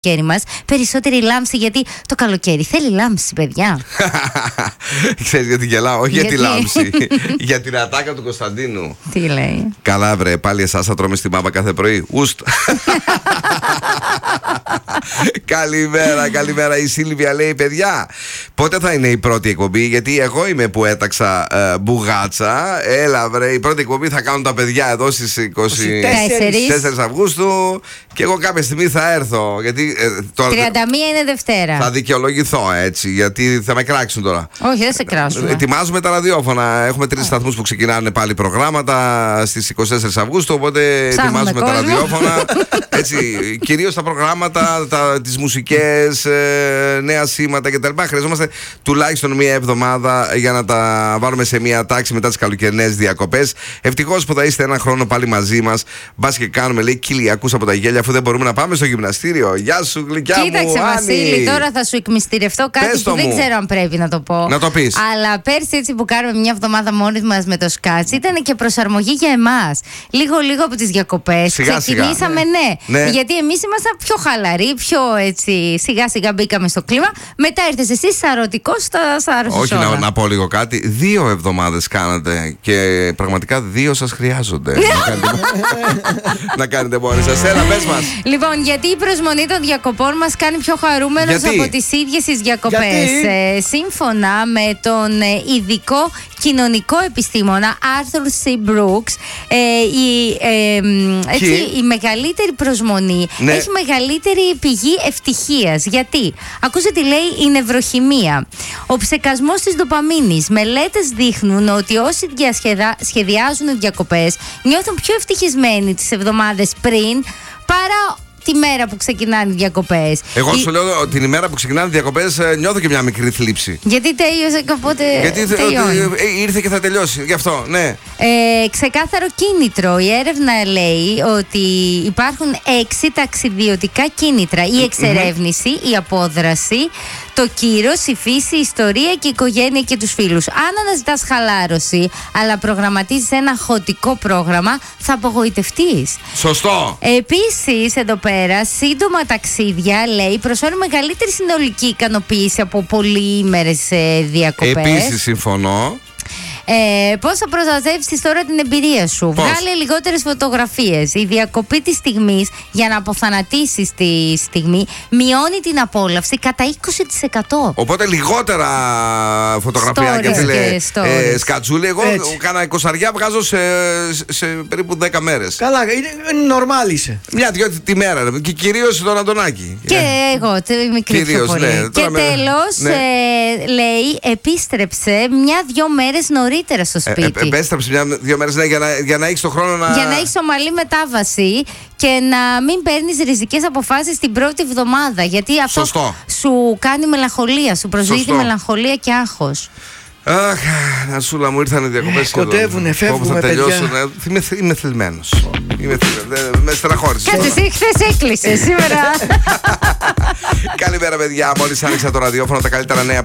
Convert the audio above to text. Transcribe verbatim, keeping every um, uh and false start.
καλοκαίρι μας περισσότερη λάμψη, γιατί το καλοκαίρι θέλει λάμψη, παιδιά. Ξέρεις γιατί γελάω? Όχι για τη λάμψη, για την ατάκα του Κωνσταντίνου. Τι λέει? Καλά βρε, πάλι εσάς θα τρώμε στη μάπα κάθε πρωί. Ουστ. Καλημέρα, καλημέρα. Η Σίλβια λέει: παιδιά, πότε θα είναι η πρώτη εκπομπή? Γιατί εγώ είμαι που έταξα ε, μπουγάτσα. Έλα βρε, η πρώτη εκπομπή θα κάνουν τα παιδιά εδώ στις είκοσι τέσσερις Αυγούστου. Και εγώ κάποια στιγμή θα έρθω. Γιατί ε, τώρα τριάντα μία είναι Δευτέρα. θα δικαιολογηθώ έτσι, γιατί θα με κράξουν τώρα. Όχι, δεν σε κράσουν. Ετοιμάζουμε τα ραδιόφωνα. Έχουμε τρεις σταθμούς που ξεκινάνε πάλι προγράμματα στις είκοσι τέσσερις Αυγούστου. Οπότε ετοιμάζουμε κόσμο. τα ραδιόφωνα. Έτσι, κυρίως τα προγράμματα, τα, τις μουσικές, ε, νέα σήματα κτλ. Χρειαζόμαστε τουλάχιστον μία εβδομάδα για να τα βάλουμε σε μία τάξη μετά τις καλοκαιρινές διακοπές. Ευτυχώς που θα είστε ένα χρόνο πάλι μαζί μας. Μπας και κάνουμε, λέει, κοιλιακούς από τα γέλια, αφού δεν μπορούμε να πάμε στο γυμναστήριο. Γεια σου, γλυκιά μου. Κοίταξε, Βασίλη, τώρα θα σου εκμυστηρευτώ κάτι Πες που το δεν μου. ξέρω αν πρέπει να το πω. Να το πεις. Αλλά πέρσι, έτσι που κάνουμε μια εβδομάδα μόνοι μας με το σκάτς, ήταν και προσαρμογή για εμάς. Λίγο-λίγο από τις διακοπές. Σιγά, Ξεκινήσαμε, σιγά. ναι. Ναι. Γιατί εμείς ήμασταν πιο χαλαροί, πιο έτσι. Σιγά-σιγά μπήκαμε στο κλίμα. Μετά ήρθες εσύ σαρωτικός στα σαρωτικά. Όχι, να, να πω λίγο κάτι. Δύο εβδομάδες κάνατε και πραγματικά δύο σας χρειάζονται. να, κάνετε, να κάνετε μόνοι σας. Έλα, πες μας. Λοιπόν, γιατί η προσμονή των διακοπών μας κάνει πιο χαρούμενος Γιατί? από τις ίδιες τις διακοπές. Γιατί? Ε, σύμφωνα με τον ε, ειδικό κοινωνικό επιστήμονα Arthur σι. Brooks, ε, η, ε, έτσι, η μεγαλύτερη προσμονή Ναι. έχει μεγαλύτερη πηγή ευτυχίας. Γιατί? Ακούσε τι λέει η νευροχημεία. Ο ψεκασμός της ντοπαμίνης. Μελέτες δείχνουν ότι όσοι διασχεδα... σχεδιάζουν διακοπές νιώθουν πιο ευτυχισμένοι τις εβδομάδες πριν παρά τη μέρα που ξεκινάνε οι διακοπές. Εγώ Η... σου λέω ότι την ημέρα που ξεκινάνε οι διακοπές ε, νιώθω και μια μικρή θλίψη. Γιατί τέλειωσε και οπότε Γιατί θε- τελειώνει. ότι, ε, ήρθε και θα τελειώσει. Γι' αυτό, ναι. Ε, ξεκάθαρο κίνητρο. Η έρευνα λέει ότι υπάρχουν έξι ταξιδιωτικά κίνητρα. Η εξερεύνηση, η απόδραση, το κύρος, η φύση, η ιστορία και η οικογένεια και τους φίλους. Αν αναζητάς χαλάρωση, αλλά προγραμματίζεις ένα χωτικό πρόγραμμα, θα απογοητευτείς. Σωστό. Επίσης, εδώ πέρα, σύντομα ταξίδια, λέει, προσφέρουν μεγαλύτερη συνολική ικανοποίηση από πολυήμερες ε, διακοπές. Επίσης συμφωνώ. Ε, πώς θα προστατεύσεις τώρα την εμπειρία σου? Πώς? Βγάλε λιγότερες φωτογραφίες. Η διακοπή της στιγμής, για να αποθανατήσεις τη στιγμή, μειώνει την απόλαυση κατά είκοσι τοις εκατό. Οπότε λιγότερα φωτογραφιάκια, Stories φίλε. και stories. Ε, σκατσούλη, εγώ Έτσι. κάνα εικοσαριά βγάζω σε, σε περίπου δέκα μέρες. Καλά, είναι νορμάλ είσαι. Μια-δυο τη μέρα. ρε. Και κυρίως τον Αντωνάκη. Και Ε, εγώ, τε- μικρή πιο Κυρίως, πολύ. ναι. Και Τώρα με- τέλος, ναι. ε, λέει, επίστρεψε μια-δυο μέρες νωρίτερα στο Ε, σπίτι. ε, επέστρεψε μια-δύο μέρες, ναι, για να, για να έχεις τον χρόνο να. Για να έχεις ομαλή μετάβαση και να μην παίρνεις ριζικές αποφάσεις την πρώτη εβδομάδα. Γιατί αυτό Σωστό. σου κάνει μελαγχολία, σου προσδίδει Σωστό. μελαγχολία και άγχος. Αχ, Νασούλα μου, ήρθαν οι διακοπές σχεδόν. Κοντεύουνε, φεύγουμε, Όπου θα παιδιά. τελειώσουν. ε, Είμαι, είμαι θλιμμένος. Είμαι θλιμμένος. Με στεναχώρησες. Κάτσε, εσύ χθες έκλεισες σήμερα. Καλημέρα, παιδιά. Μόλις άνοιξα το ραδιόφωνο, τα καλύτερα νέα